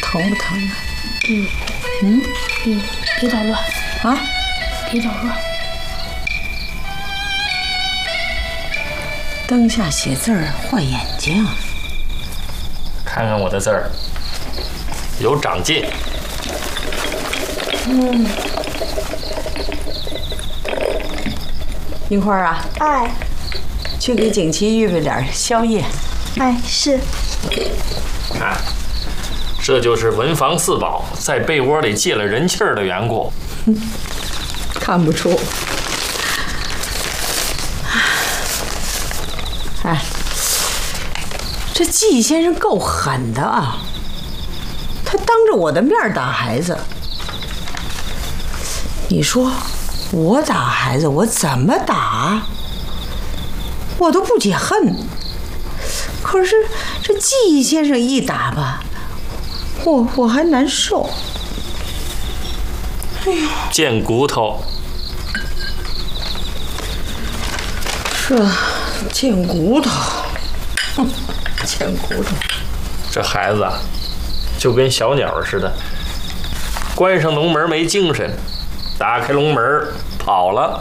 疼不疼啊？ 别捣乱啊！ 别捣乱。 灯下写字儿坏眼睛。 看看我的字儿，有长进。 樱花啊， 哎， 去给景琦预备点宵夜。 哎，是。 看，这就是文房四宝在被窝里借了人气儿的缘故。 看不出。哎，这季先生够狠的啊！他当着我的面打孩子。你说我打孩子，我怎么打？我都不解恨。可是这季先生一打吧，我还难受。哎呦， 贱骨头！ 是贱骨头，贱骨头。 这孩子啊，就跟小鸟似的，关上笼门没精神，打开笼门跑了。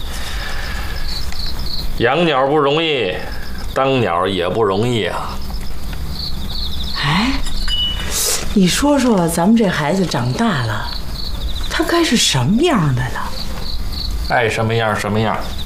养鸟不容易，当鸟也不容易啊。 哎，你说说，咱们这孩子长大了，他该是什么样的了？ 爱什么样什么样。